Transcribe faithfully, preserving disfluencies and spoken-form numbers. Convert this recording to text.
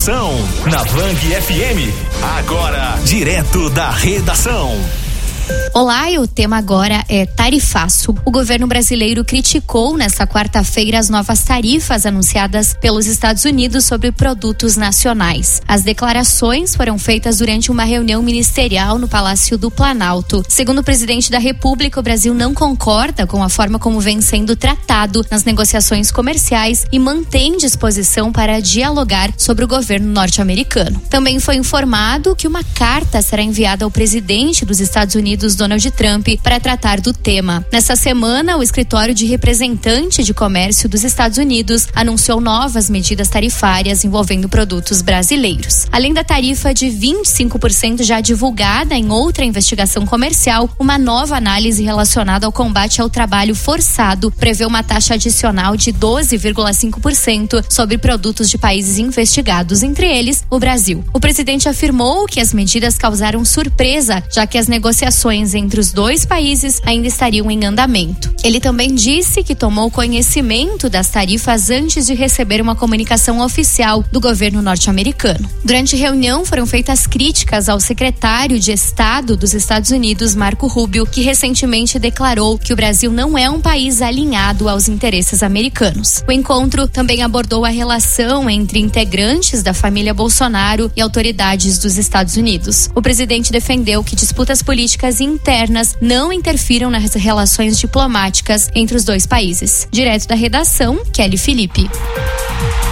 São na Bang F M. Agora, direto da redação. Olá, e o tema agora é tarifaço. O governo brasileiro criticou nesta quarta-feira as novas tarifas anunciadas pelos Estados Unidos sobre produtos nacionais. As declarações foram feitas durante uma reunião ministerial no Palácio do Planalto. Segundo o presidente da República, o Brasil não concorda com a forma como vem sendo tratado nas negociações comerciais e mantém disposição para dialogar sobre o governo norte-americano. Também foi informado que uma carta será enviada ao presidente dos Estados Unidos, Donald Trump, para tratar do tema. Nessa semana, o escritório de representante de comércio dos Estados Unidos anunciou novas medidas tarifárias envolvendo produtos brasileiros. Além da tarifa de vinte e cinco por cento já divulgada em outra investigação comercial, uma nova análise relacionada ao combate ao trabalho forçado prevê uma taxa adicional de doze vírgula cinco por cento sobre produtos de países investigados, entre eles o Brasil. O presidente afirmou que as medidas causaram surpresa, já que as negociações entre os dois países ainda estariam em andamento. Ele também disse que tomou conhecimento das tarifas antes de receber uma comunicação oficial do governo norte-americano. Durante a reunião foram feitas críticas ao secretário de Estado dos Estados Unidos, Marco Rubio, que recentemente declarou que o Brasil não é um país alinhado aos interesses americanos. O encontro também abordou a relação entre integrantes da família Bolsonaro e autoridades dos Estados Unidos. O presidente defendeu que disputas políticas internas não interfiram nas relações diplomáticas entre os dois países. Direto da redação, Kelly Felipe.